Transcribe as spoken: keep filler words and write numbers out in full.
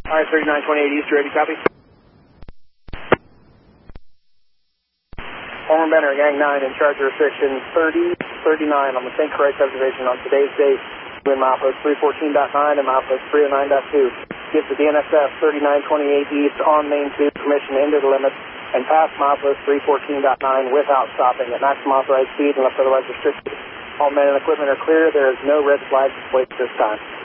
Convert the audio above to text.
All right, thirty-nine twenty-eight East, ready, copy? Former Benner, Gang nine, in charge of restriction thirty thirty-nine on the Saint Croix observation on today's date, between milepost three fourteen point nine and milepost three oh nine point two. Gives the D N S F thirty-nine twenty-eight East on main two permission into the limits and past milepost three fourteen point nine without stopping at maximum authorized speed unless otherwise restricted. All men and equipment are clear. There is no red flag displayed at this time.